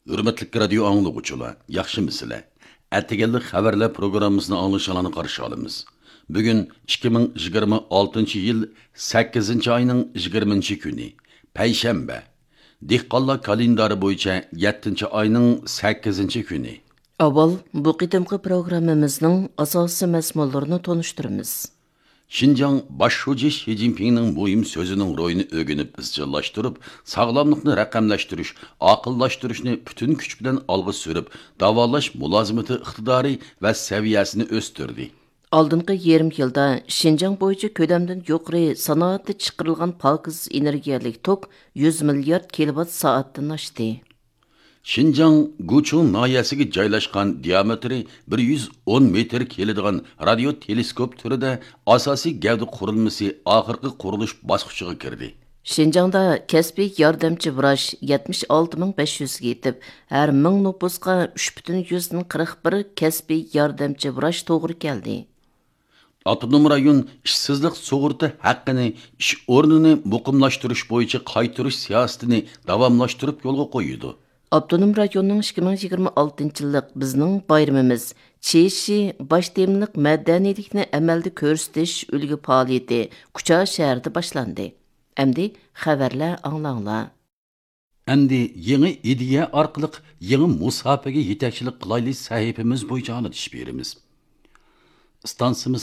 Hürmetlik radio anlıqçılar, yaxşımısınızlar? Әтігелі xəbərlər proqramımızın anlaşılanı qarşı alımız. Bugün 2026 yıl 8 ayının 20 günü, Peyşembe. Dehqonlar kalendari bo'yicha 7 ayının 8 günü. Avval bu qitimqi programmamizning asosiy mazmunlarini tonishtiramiz. Şinjan başşuci Xi Jinping'nin muhim sözünün rolünü ögünüp izchillaştırıp, sağlamlıkni raqamlashtirish, aqllashtırishni bütün kuch bilan olg'a surib, davolash mulozimati iqtidori va saviyasini o'stirdi. Oldingi yarim yilda Xinjiang bo'yicha ko'lamdan yuqori sanoatda chiqarilgan pokiz energiyalik tok 100 milliard kilovat soatdan oshdi. Şinjan Guchun nahiyasiga joylashgan diametri 110 metr keladigan radio teleskop turida asosiy gavda qurilmasi oxirgi qurilish bosqichiga kirdi. Xinjiangda kasbiy yordamchi vrach 76500 ga yetib, har 1000 nüfusga 3,41 kasbiy yordamchi vrach to'g'ri keldi. Avtonom rayon ishsizlik sug'urta haqqini ish o'rnini muqimlashtirish bo'yicha qaytarish siyosatini davomlashtirib yo'lga qo'ydi. Avtonom rayonning 2026 yillik bizning bayramimiz Çeşi baş temlik madaniyatlikni amalda ko'rsatish ulgu faoliyati Kucha shahrida boshlandi. Endi xabarlar anglanglar. Endi yeni ideya orqali yeni musofaga yetakchilik qilaylik sahifamiz bo'yicha anglatish beramiz. Stansimiz